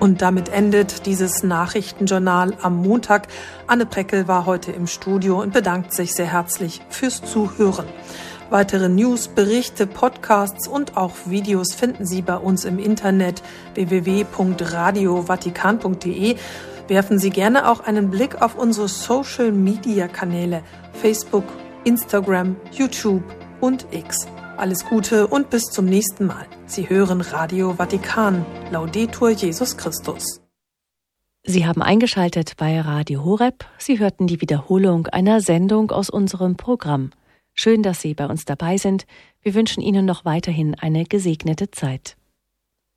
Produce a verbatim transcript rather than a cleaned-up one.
Und damit endet dieses Nachrichtenjournal am Montag. Anne Preckel war heute im Studio und bedankt sich sehr herzlich fürs Zuhören. Weitere News, Berichte, Podcasts und auch Videos finden Sie bei uns im Internet w w w punkt radio vatikan punkt d e. Werfen Sie gerne auch einen Blick auf unsere Social-Media-Kanäle Facebook, Instagram, YouTube und X. Alles Gute und bis zum nächsten Mal. Sie hören Radio Vatikan. Laudetur Jesus Christus. Sie haben eingeschaltet bei Radio Horeb. Sie hörten die Wiederholung einer Sendung aus unserem Programm. Schön, dass Sie bei uns dabei sind. Wir wünschen Ihnen noch weiterhin eine gesegnete Zeit.